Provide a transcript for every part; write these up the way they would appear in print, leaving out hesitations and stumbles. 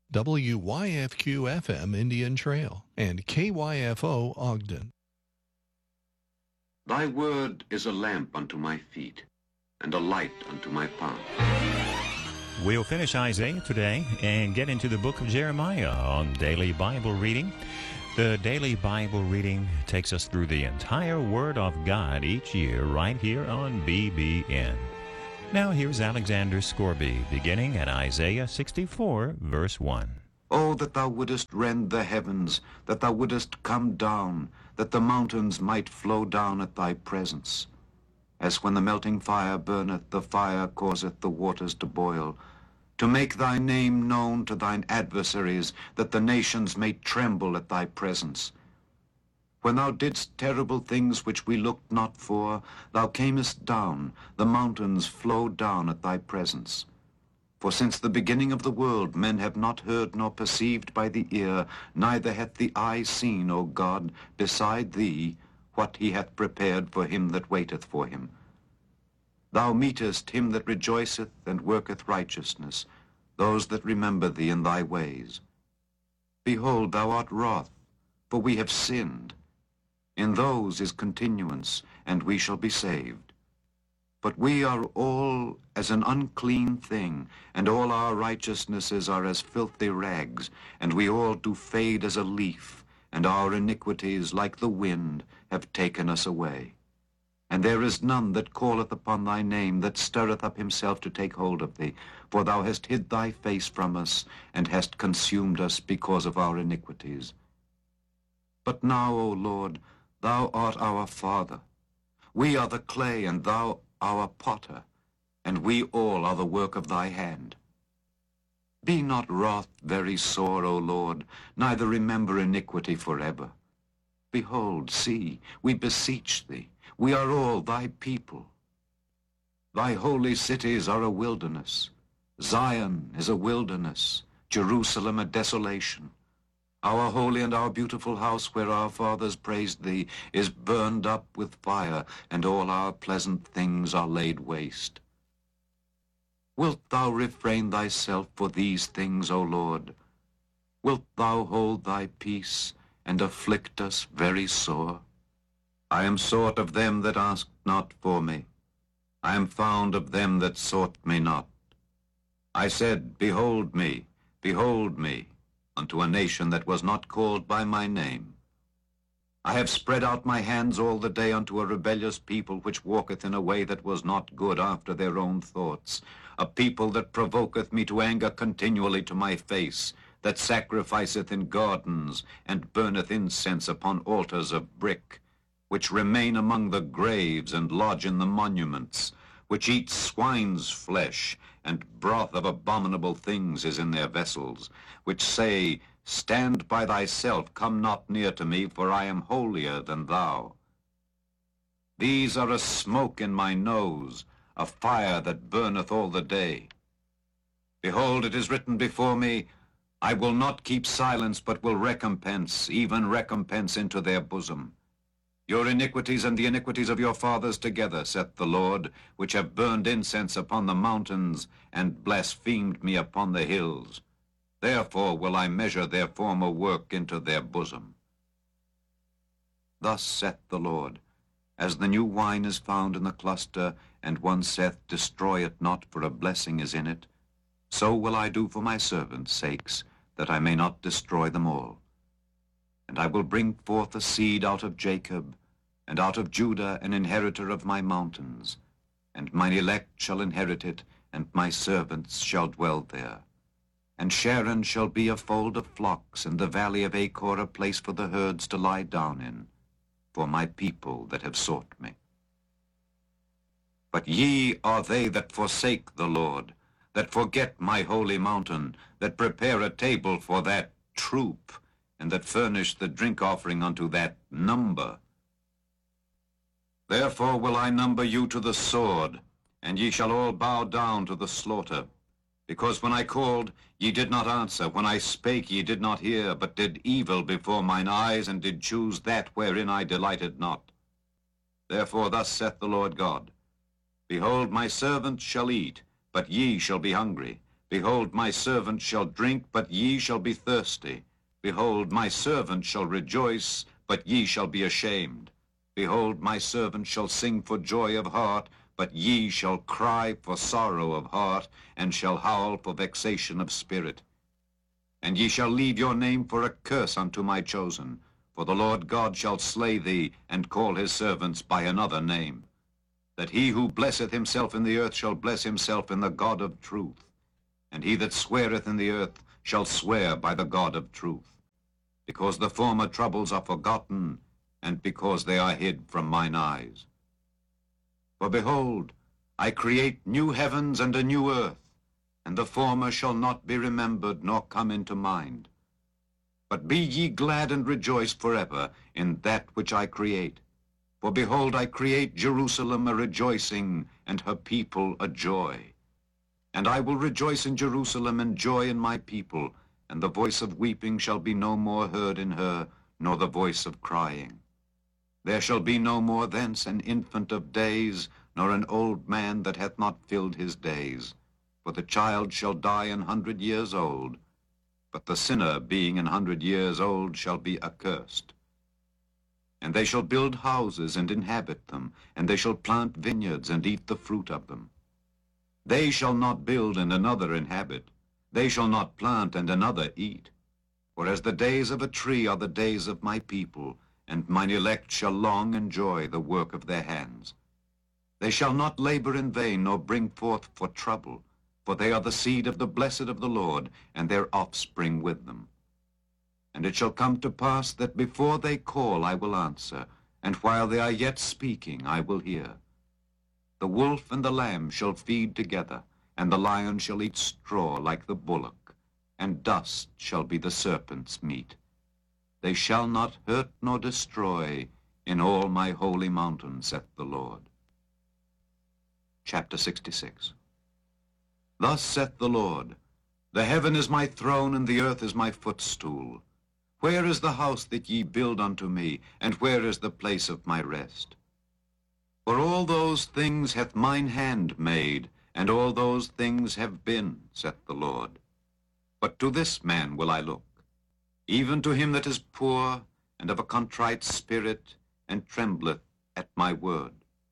WYFQ-FM Indian Trail, and KYFO Ogden. Thy word is a lamp unto my feet, and a light unto my path. We'll finish Isaiah today and get into the book of Jeremiah on Daily Bible Reading. The Daily Bible Reading takes us through the entire Word of God each year right here on BBN. Now here's Alexander Scorby, beginning at Isaiah 64, verse 1. Oh, that thou wouldest rend the heavens, that thou wouldest come down, that the mountains might flow down at thy presence. As when the melting fire burneth, the fire causeth the waters to boil, to make thy name known to thine adversaries, that the nations may tremble at thy presence. When thou didst terrible things which we looked not for, thou camest down, the mountains flowed down at thy presence. For since the beginning of the world men have not heard nor perceived by the ear, neither hath the eye seen, O God, beside thee, what he hath prepared for him that waiteth for him. Thou meetest him that rejoiceth and worketh righteousness, those that remember thee in thy ways. Behold, thou art wroth, for we have sinned. In those is continuance, and we shall be saved. But we are all as an unclean thing, and all our righteousnesses are as filthy rags, and we all do fade as a leaf, and our iniquities, like the wind, have taken us away. And there is none that calleth upon thy name, that stirreth up himself to take hold of thee. For thou hast hid thy face from us, and hast consumed us because of our iniquities. But now, O Lord, thou art our Father. We are the clay, and thou our potter, and we all are the work of thy hand. Be not wroth very sore, O Lord, neither remember iniquity forever. Behold, see, we beseech thee, we are all thy people. Thy holy cities are a wilderness. Zion is a wilderness, Jerusalem a desolation. Our holy and our beautiful house, where our fathers praised thee, is burned up with fire, and all our pleasant things are laid waste. Wilt thou refrain thyself for these things, O Lord? Wilt thou hold thy peace, and afflict us very sore? I am sought of them that asked not for me. I am found of them that sought me not. I said, behold me, unto a nation that was not called by my name. I have spread out my hands all the day unto a rebellious people, which walketh in a way that was not good after their own thoughts, a people that provoketh me to anger continually to my face, that sacrificeth in gardens, and burneth incense upon altars of brick, which remain among the graves, and lodge in the monuments, which eat swine's flesh, and broth of abominable things is in their vessels, which say, stand by thyself, come not near to me, for I am holier than thou. These are a smoke in my nose, a fire that burneth all the day. Behold, it is written before me, I will not keep silence, but will recompense, even recompense into their bosom. Your iniquities and the iniquities of your fathers together, saith the Lord, which have burned incense upon the mountains, and blasphemed me upon the hills. Therefore will I measure their former work into their bosom. Thus saith the Lord, as the new wine is found in the cluster, and one saith, destroy it not, for a blessing is in it, so will I do for my servants' sakes, that I may not destroy them all. And I will bring forth a seed out of Jacob, and out of Judah an inheritor of my mountains. And mine elect shall inherit it, and my servants shall dwell there. And Sharon shall be a fold of flocks, and the valley of Achor a place for the herds to lie down in, for my people that have sought me. But ye are they that forsake the Lord, that forget my holy mountain, that prepare a table for that troop, and that furnish the drink offering unto that number. Therefore will I number you to the sword, and ye shall all bow down to the slaughter. Because when I called, ye did not answer, when I spake, ye did not hear, but did evil before mine eyes, and did choose that wherein I delighted not. Therefore thus saith the Lord God, behold, my servants shall eat, but ye shall be hungry. Behold, my servant shall drink, but ye shall be thirsty. Behold, my servant shall rejoice, but ye shall be ashamed. Behold, my servant shall sing for joy of heart, but ye shall cry for sorrow of heart, and shall howl for vexation of spirit. And ye shall leave your name for a curse unto my chosen, for the Lord God shall slay thee, and call his servants by another name. That he who blesseth himself in the earth shall bless himself in the God of truth. And he that sweareth in the earth shall swear by the God of truth, because the former troubles are forgotten, and because they are hid from mine eyes. For behold, I create new heavens and a new earth, and the former shall not be remembered nor come into mind. But be ye glad and rejoice forever in that which I create. For behold, I create Jerusalem a rejoicing, and her people a joy. And I will rejoice in Jerusalem, and joy in my people, and the voice of weeping shall be no more heard in her, nor the voice of crying. There shall be no more thence an infant of days, nor an old man that hath not filled his days. For the child shall die 100 years old, but the sinner being 100 years old shall be accursed. And they shall build houses and inhabit them, and they shall plant vineyards and eat the fruit of them. They shall not build and another inhabit. They shall not plant and another eat. For as the days of a tree are the days of my people, and mine elect shall long enjoy the work of their hands. They shall not labor in vain, nor bring forth for trouble, for they are the seed of the blessed of the Lord, and their offspring with them. And it shall come to pass that before they call I will answer, and while they are yet speaking I will hear. The wolf and the lamb shall feed together, and the lion shall eat straw like the bullock, and dust shall be the serpent's meat. They shall not hurt nor destroy in all my holy mountain, saith the Lord. Chapter 66. Thus saith the Lord, the heaven is my throne, and the earth is my footstool. Where is the house that ye build unto me, and where is the place of my rest? For all those things hath mine hand made, and all those things have been, saith the Lord. But to this man will I look, even to him that is poor, and of a contrite spirit, and trembleth at my word.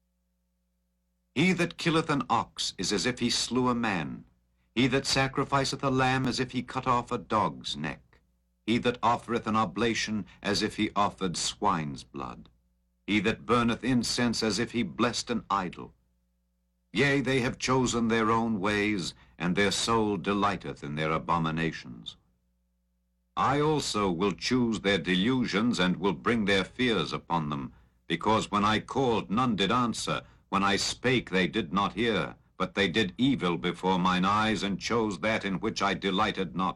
He that killeth an ox is as if he slew a man. He that sacrificeth a lamb as if he cut off a dog's neck. He that offereth an oblation as if he offered swine's blood. He that burneth incense as if he blessed an idol. Yea, they have chosen their own ways, and their soul delighteth in their abominations. I also will choose their delusions, and will bring their fears upon them, because when I called none did answer, when I spake they did not hear, but they did evil before mine eyes, and chose that in which I delighted not.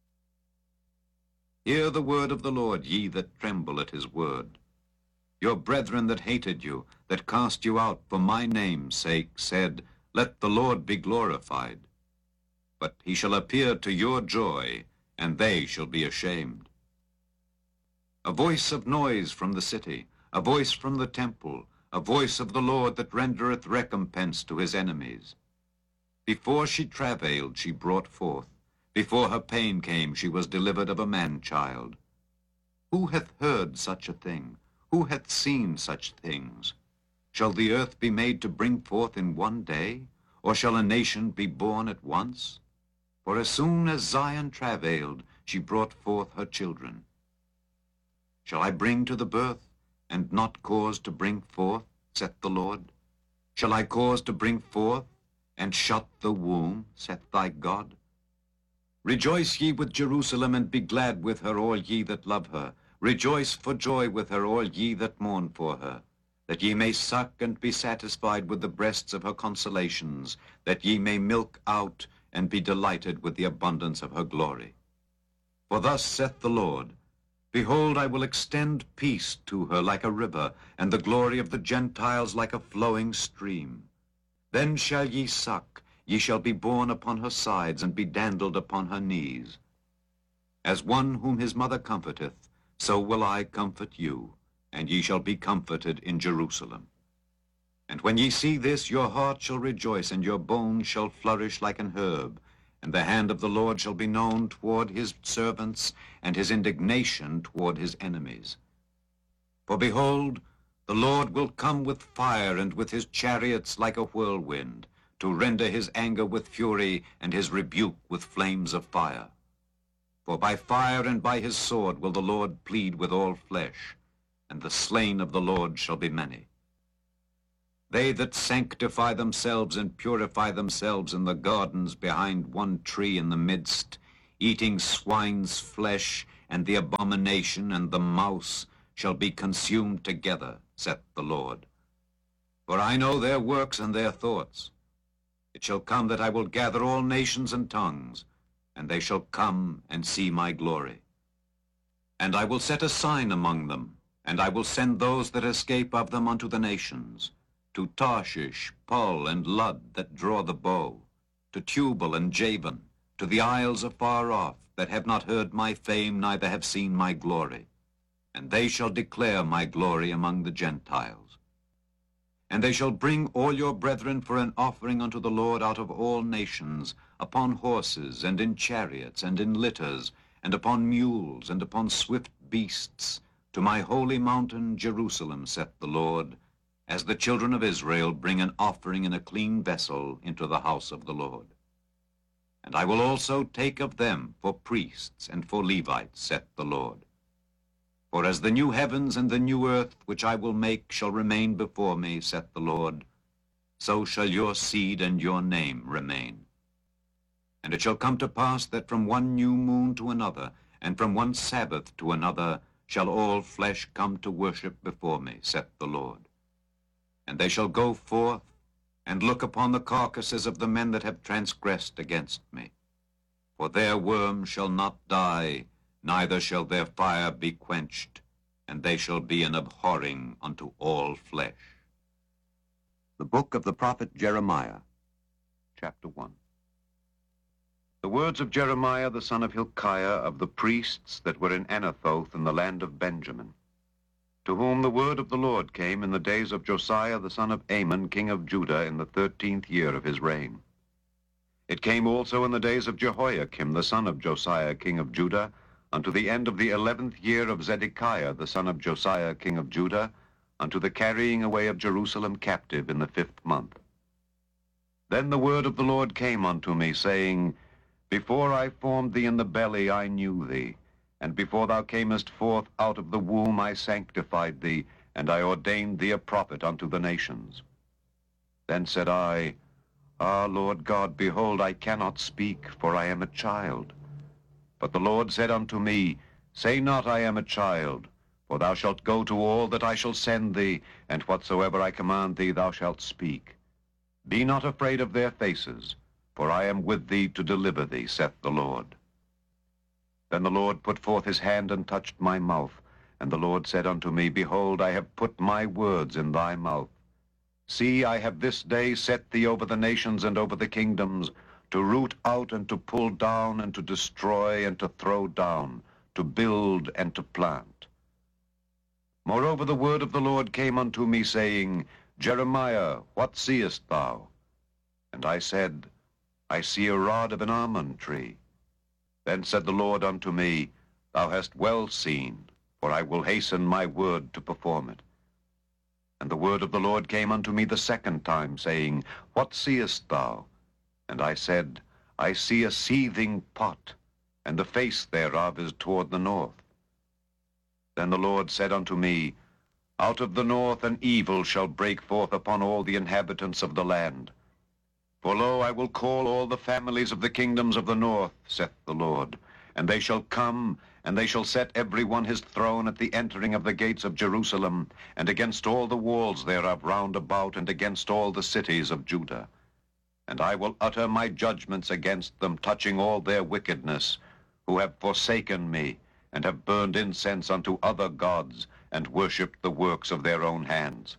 Hear the word of the Lord, ye that tremble at his word. Your brethren that hated you, that cast you out for my name's sake, said, Let the Lord be glorified. But he shall appear to your joy, and they shall be ashamed. A voice of noise from the city, a voice from the temple, a voice of the Lord that rendereth recompense to his enemies. Before she travailed, she brought forth. Before her pain came, she was delivered of a man-child. Who hath heard such a thing? Who hath seen such things? Shall the earth be made to bring forth in one day? Or shall a nation be born at once? For as soon as Zion travailed, she brought forth her children. Shall I bring to the birth, and not cause to bring forth, saith the Lord? Shall I cause to bring forth, and shut the womb, saith thy God? Rejoice ye with Jerusalem, and be glad with her, all ye that love her. Rejoice for joy with her, all ye that mourn for her, that ye may suck and be satisfied with the breasts of her consolations, that ye may milk out and be delighted with the abundance of her glory. For thus saith the Lord, Behold, I will extend peace to her like a river, and the glory of the Gentiles like a flowing stream. Then shall ye suck, ye shall be borne upon her sides, and be dandled upon her knees. As one whom his mother comforteth, so will I comfort you, and ye shall be comforted in Jerusalem. And when ye see this, your heart shall rejoice, and your bones shall flourish like an herb, And the hand of the Lord shall be known toward his servants, and his indignation toward his enemies. For behold, the Lord will come with fire, and with his chariots like a whirlwind, to render his anger with fury, and his rebuke with flames of fire. For by fire and by his sword will the Lord plead with all flesh, and the slain of the Lord shall be many. They that sanctify themselves and purify themselves in the gardens behind one tree in the midst, eating swine's flesh, and the abomination and the mouse, shall be consumed together, saith the Lord. For I know their works and their thoughts. It shall come that I will gather all nations and tongues, and they shall come and see my glory. And I will set a sign among them, and I will send those that escape of them unto the nations, to Tarshish, Pul, and Lud that draw the bow, to Tubal and Javan, to the isles afar off, that have not heard my fame, neither have seen my glory. And they shall declare my glory among the Gentiles. And they shall bring all your brethren for an offering unto the Lord out of all nations, upon horses, and in chariots, and in litters, and upon mules, and upon swift beasts, to my holy mountain Jerusalem, saith the Lord, as the children of Israel bring an offering in a clean vessel into the house of the Lord. And I will also take of them for priests and for Levites, saith the Lord. For as the new heavens and the new earth which I will make shall remain before me, saith the Lord, so shall your seed and your name remain. And it shall come to pass that from one new moon to another, and from one Sabbath to another, shall all flesh come to worship before me, saith the Lord. And they shall go forth and look upon the carcasses of the men that have transgressed against me. For their worm shall not die, neither shall their fire be quenched, and they shall be an abhorring unto all flesh. The book of the prophet Jeremiah, chapter 1. The words of Jeremiah the son of Hilkiah of the priests that were in Anathoth in the land of Benjamin, to whom the word of the Lord came in the days of Josiah the son of Amon, king of Judah, in the 13th year of his reign. It came also in the days of Jehoiakim the son of Josiah, king of Judah, unto the end of the 11th year of Zedekiah the son of Josiah, king of Judah, unto the carrying away of Jerusalem captive in the 5th month. Then the word of the Lord came unto me, saying, Before I formed thee in the belly I knew thee, and before thou camest forth out of the womb I sanctified thee, and I ordained thee a prophet unto the nations. Then said I, Ah, Lord God, behold, I cannot speak, for I am a child. But the Lord said unto me, Say not, I am a child, for thou shalt go to all that I shall send thee, and whatsoever I command thee thou shalt speak. Be not afraid of their faces, for I am with thee to deliver thee, saith the Lord. Then the Lord put forth his hand and touched my mouth, and the Lord said unto me, Behold, I have put my words in thy mouth. See, I have this day set thee over the nations and over the kingdoms, to root out and to pull down and to destroy and to throw down, to build and to plant. Moreover, the word of the Lord came unto me, saying, Jeremiah, what seest thou? And I said, I see a rod of an almond tree. Then said the Lord unto me, Thou hast well seen, for I will hasten my word to perform it. And the word of the Lord came unto me the second time, saying, What seest thou? And I said, I see a seething pot, and the face thereof is toward the north. Then the Lord said unto me, Out of the north an evil shall break forth upon all the inhabitants of the land. For lo, I will call all the families of the kingdoms of the north, saith the Lord, and they shall come, and they shall set every one his throne at the entering of the gates of Jerusalem, and against all the walls thereof round about, and against all the cities of Judah. And I will utter my judgments against them, touching all their wickedness, who have forsaken me, and have burned incense unto other gods, and worshipped the works of their own hands.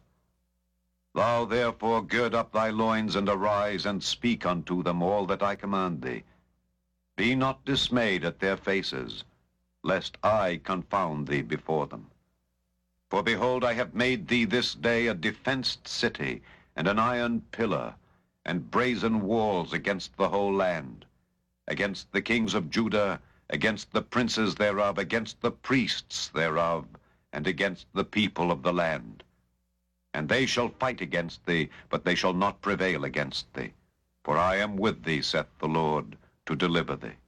Thou therefore gird up thy loins, and arise, and speak unto them all that I command thee. Be not dismayed at their faces, lest I confound thee before them. For behold, I have made thee this day a defenced city, and an iron pillar, and brazen walls against the whole land. against the kings of Judah, against the princes thereof, against the priests thereof, and against the people of the land. And they shall fight against thee, but they shall not prevail against thee. For I am with thee, saith the Lord, to deliver thee.